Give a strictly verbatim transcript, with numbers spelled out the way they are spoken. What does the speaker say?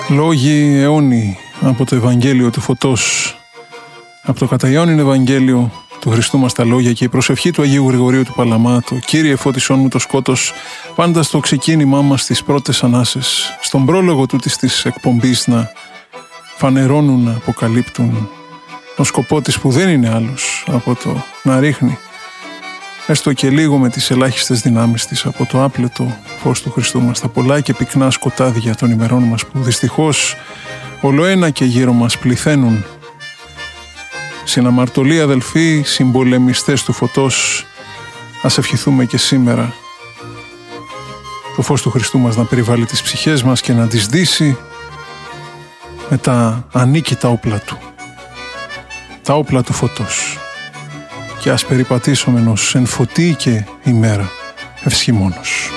Λόγοι αιώνιοι από το Ευαγγέλιο του Φωτός, από το καταϊόνιν Ευαγγέλιο του Χριστού μας τα λόγια και η προσευχή του Αγίου Γρηγορίου του Παλαμάτου. Κύριε, φώτισόν μου το σκότος, πάντα στο ξεκίνημά μας στις πρώτες ανάσες, στον πρόλογο τούτης της εκπομπής να φανερώνουν, να αποκαλύπτουν τον σκοπό της που δεν είναι άλλος από το να ρίχνει έστω και λίγο με τις ελάχιστες δυνάμεις της από το άπλετο φως του Χριστού μας τα πολλά και πυκνά σκοτάδια των ημερών μας που δυστυχώς ολοένα και γύρω μας πληθαίνουν. Συναμαρτωλοί αδελφοί, συμπολεμιστές του φωτός, ας ευχηθούμε και σήμερα το φως του Χριστού μας να περιβάλλει τις ψυχές μας και να τις δείσει με τα ανίκητα όπλα του, τα όπλα του φωτός, και ας περιπατήσουμε εν φωτί και ημέρα ευσχημόνος.